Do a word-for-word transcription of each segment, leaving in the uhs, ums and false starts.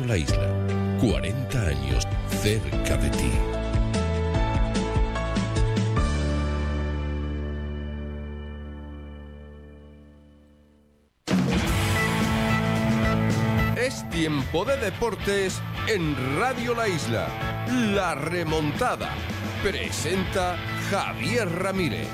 Radio La Isla, cuarenta años cerca de ti. Es tiempo de deportes en Radio La Isla. La remontada. Presenta Javier Ramírez.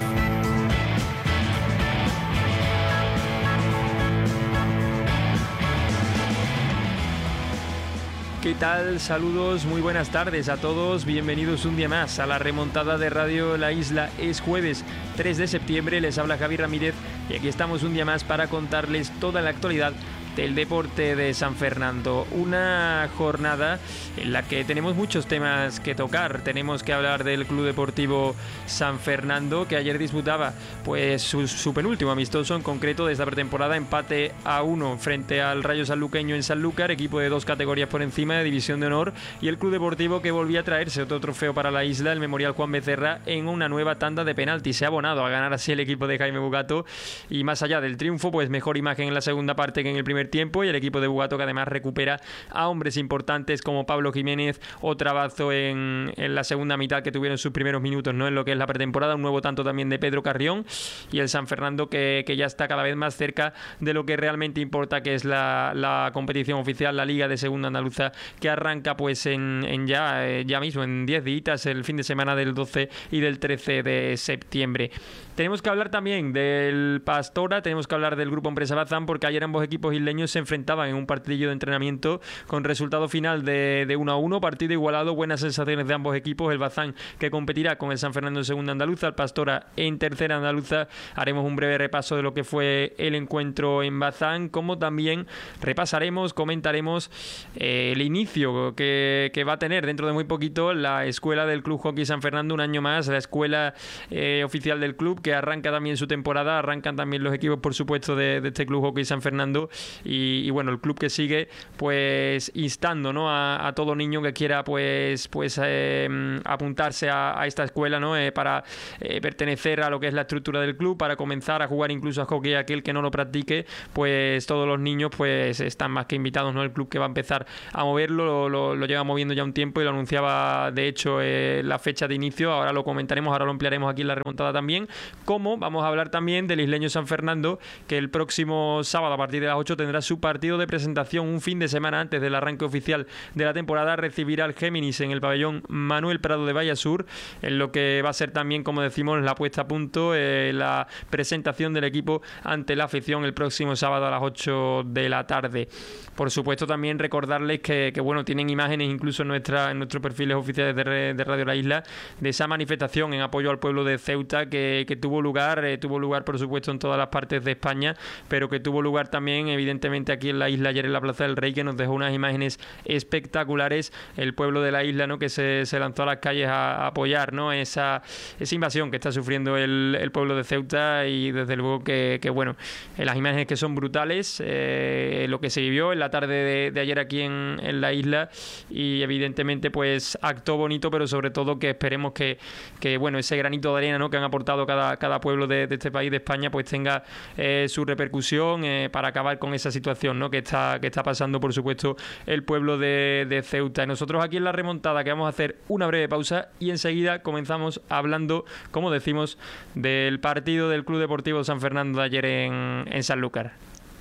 ¿Qué tal? Saludos, muy buenas tardes a todos. Bienvenidos un día más a la remontada de Radio La Isla. Es jueves tres de septiembre, les habla Javier Ramírez y aquí estamos un día más para contarles toda la actualidad del deporte de San Fernando. Una jornada en la que tenemos muchos temas que tocar. Tenemos que hablar del Club Deportivo San Fernando, que ayer disputaba pues su, su penúltimo amistoso en concreto de esta pretemporada, empate a uno frente al Rayo Sanluqueño en Sanlúcar, equipo de dos categorías por encima de División de Honor, y el Club Deportivo que volvía a traerse otro trofeo para la isla, el Memorial Juan Becerra, en una nueva tanda de penaltis. Se ha abonado a ganar así el equipo de Jaime Bugato, y más allá del triunfo, pues mejor imagen en la segunda parte que en el primer tiempo, y el equipo de Bugato que además recupera a hombres importantes como Pablo Jiménez o Trabazo en, en la segunda mitad, que tuvieron sus primeros minutos, ¿no?, en lo que es la pretemporada. Un nuevo tanto también de Pedro Carrión, y el San Fernando que, que ya está cada vez más cerca de lo que realmente importa, que es la, la competición oficial, la Liga de Segunda Andaluza, que arranca pues en, en ya, eh, ya mismo en diez días, el fin de semana del doce y del trece de septiembre. Tenemos que hablar también del Pastora, tenemos que hablar del Grupo Empresa Bazán, porque ayer ambos equipos isleños se enfrentaban en un partidillo de entrenamiento con resultado final de, de uno a uno, partido igualado, buenas sensaciones de ambos equipos. El Bazán que competirá con el San Fernando en segunda andaluza, el Pastora en tercera andaluza. Haremos un breve repaso de lo que fue el encuentro en Bazán, como también repasaremos, comentaremos eh, el inicio que, que va a tener dentro de muy poquito la escuela del Club Hockey San Fernando, un año más, la escuela eh, oficial del club, que arranca también su temporada, arrancan también los equipos, por supuesto, de, de este Club Hockey San Fernando, y, y bueno, el club que sigue pues instando, ¿no?, a, a todo niño que quiera pues pues eh, apuntarse a, a esta escuela, ¿no?, eh, para eh, pertenecer a lo que es la estructura del club, para comenzar a jugar incluso a hockey aquel que no lo practique. Pues todos los niños pues están más que invitados, ¿no? El club que va a empezar a moverlo lo, lo, lo lleva moviendo ya un tiempo, y lo anunciaba de hecho eh, la fecha de inicio. Ahora lo comentaremos, ahora lo ampliaremos aquí en la remontada también. Como vamos a hablar también del isleño San Fernando, que el próximo sábado a partir de las ocho tendrá su partido de presentación, un fin de semana antes del arranque oficial de la temporada. Recibirá al Géminis en el pabellón Manuel Prado de Vallasur, en lo que va a ser también, como decimos, la puesta a punto, eh, la presentación del equipo ante la afición el próximo sábado a las ocho de la tarde. Por supuesto, también recordarles que, que bueno, tienen imágenes incluso en, nuestra, en nuestros perfiles oficiales de, de Radio La Isla, de esa manifestación en apoyo al pueblo de Ceuta que, que tuvo lugar, eh, tuvo lugar por supuesto en todas las partes de España, pero que tuvo lugar también evidentemente aquí en la isla ayer en la Plaza del Rey, que nos dejó unas imágenes espectaculares. El pueblo de la isla, ¿no?, que se, se lanzó a las calles a, a apoyar, ¿no?, esa, esa invasión que está sufriendo el, el pueblo de Ceuta, y desde luego que, que bueno, eh, las imágenes que son brutales, eh, lo que se vivió en la tarde de, de ayer aquí en, en la isla, y evidentemente pues acto bonito, pero sobre todo que esperemos que, que bueno, ese granito de arena, ¿no?, que han aportado cada, cada pueblo de, de este país, de España, pues tenga eh, su repercusión eh, para acabar con esa situación, ¿no?, que está, que está pasando por supuesto el pueblo de, de Ceuta. Y nosotros aquí en la remontada, que vamos a hacer una breve pausa y enseguida comenzamos hablando, como decimos, del partido del Club Deportivo San Fernando de ayer en, en Sanlúcar.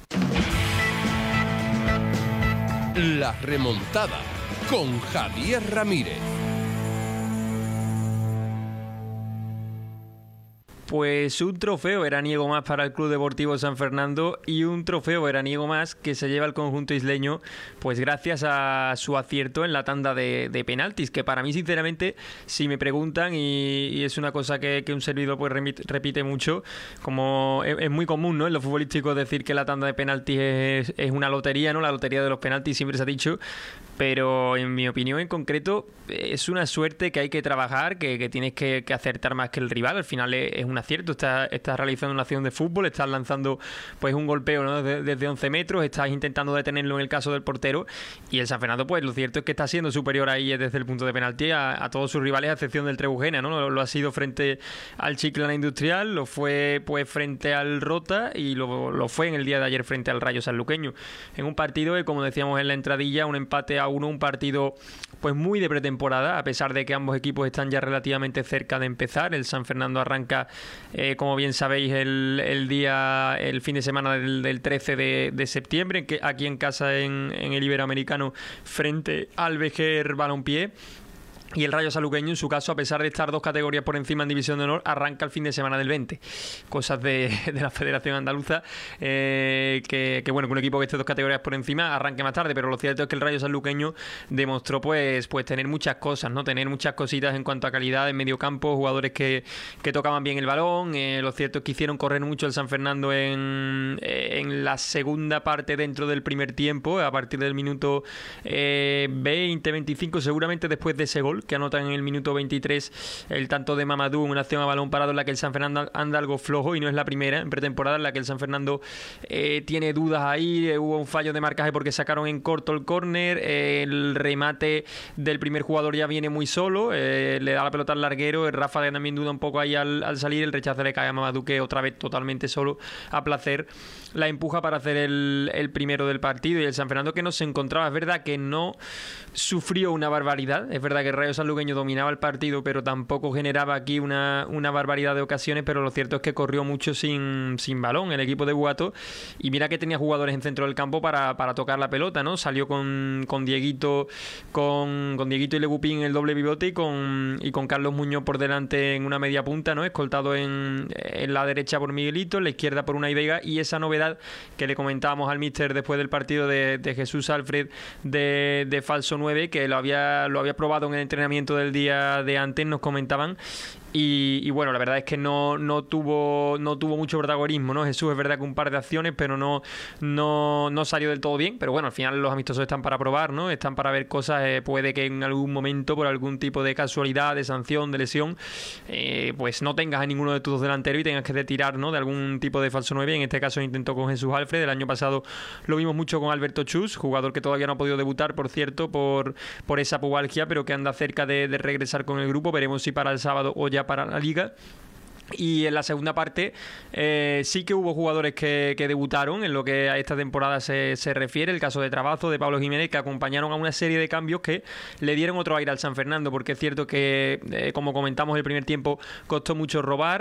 La remontada con Javier Ramírez. Pues un trofeo veraniego más para el Club Deportivo San Fernando, y un trofeo veraniego más que se lleva el conjunto isleño, pues gracias a su acierto en la tanda de, de penaltis, que para mí sinceramente, si me preguntan, y, y es una cosa que, que un servidor pues repite mucho, como es, es muy común, ¿no?, en lo futbolístico decir que la tanda de penaltis es, es una lotería, ¿no?, la lotería de los penaltis siempre se ha dicho, pero en mi opinión en concreto es una suerte que hay que trabajar, que, que tienes que, que acertar más que el rival. Al final es una acierto. Estás, estás realizando una acción de fútbol, estás lanzando pues un golpeo, ¿no? desde, desde once metros, estás intentando detenerlo en el caso del portero, y el San Fernando, pues lo cierto es que está siendo superior ahí desde el punto de penalti a, a todos sus rivales, a excepción del Trebujena, ¿no? Lo, lo ha sido frente al Chiclana Industrial, lo fue pues frente al Rota y lo, lo fue en el día de ayer frente al Rayo Sanluqueño, en un partido que, como decíamos en la entradilla, un empate a uno, un partido pues muy de pretemporada, a pesar de que ambos equipos están ya relativamente cerca de empezar. El San Fernando arranca, eh, como bien sabéis, el, el día, el fin de semana del, del trece de, de septiembre, que aquí en casa en, en el Iberoamericano frente al Vejer Balompié. Y el Rayo Sanluqueño, en su caso, a pesar de estar dos categorías por encima en División de Honor, arranca el fin de semana del veinte. Cosas de, de la Federación Andaluza, eh, que, que bueno, que un equipo que esté dos categorías por encima arranque más tarde, pero lo cierto es que el Rayo Sanluqueño demostró pues, pues tener muchas cosas, ¿no? Tener muchas cositas en cuanto a calidad en medio campo, jugadores que, que tocaban bien el balón. Eh, lo cierto es que hicieron correr mucho el San Fernando en, en la segunda parte dentro del primer tiempo, a partir del minuto eh, veinte, veinticinco, seguramente después de ese gol que anotan en el minuto veintitrés, el tanto de Mamadou, una acción a balón parado en la que el San Fernando anda algo flojo, y no es la primera en pretemporada en la que el San Fernando eh, tiene dudas ahí. Eh, hubo un fallo de marcaje porque sacaron en corto el córner, eh, el remate del primer jugador ya viene muy solo, eh, le da la pelota al larguero, el Rafa también duda un poco ahí al, al salir, el rechazo le cae a Mamadou, que otra vez totalmente solo, a placer, la empuja para hacer el, el primero del partido. Y el San Fernando, que no se encontraba, es verdad que no sufrió una barbaridad, es verdad que el Rayo Sanluqueño dominaba el partido, pero tampoco generaba aquí una, una barbaridad de ocasiones, pero lo cierto es que corrió mucho sin, sin balón el equipo de Bugato, y mira que tenía jugadores en centro del campo para, para tocar la pelota, ¿no? Salió con, con Dieguito con, con Dieguito y Legupín en el doble pivote, y con, y con Carlos Muñoz por delante en una media punta, ¿no? Escoltado en, en la derecha por Miguelito, en la izquierda por Unai Vega, y esa novedad que le comentábamos al míster después del partido de, de Jesús Alfred de, de falso nueve, que lo había, lo había probado en el entrenamiento del día de antes, nos comentaban. Y, y bueno, la verdad es que no, no tuvo no tuvo mucho protagonismo, ¿no? Jesús, es verdad que un par de acciones, pero no, no, no salió del todo bien. Pero bueno, al final los amistosos están para probar, ¿no? Están para ver cosas. Eh, puede que en algún momento, por algún tipo de casualidad, de sanción, de lesión, eh, pues no tengas a ninguno de tus dos delanteros y tengas que retirar, ¿no? De algún tipo de falso nueve. En este caso intentó con Jesús Alfred. El año pasado lo vimos mucho con Alberto Chus, jugador que todavía no ha podido debutar, por cierto, por, por esa pubalgia, pero que anda cerca de, de regresar con el grupo. Veremos si para el sábado o ya para la Liga. Y en la segunda parte eh, sí que hubo jugadores que, que debutaron en lo que a esta temporada se, se refiere. El caso de Trabazo, de Pablo Jiménez, que acompañaron a una serie de cambios que le dieron otro aire al San Fernando, porque es cierto que, eh, como comentamos, el primer tiempo costó mucho robar.